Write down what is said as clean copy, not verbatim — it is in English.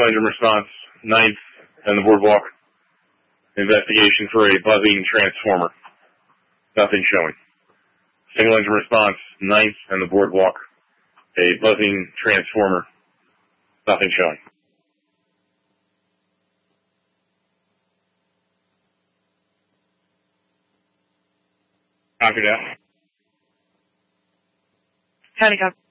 Single engine response, 9th and the boardwalk. Investigation for a buzzing transformer. Nothing showing. Single engine response, 9th and the boardwalk. A buzzing transformer. Nothing showing. Copy that. County Cop.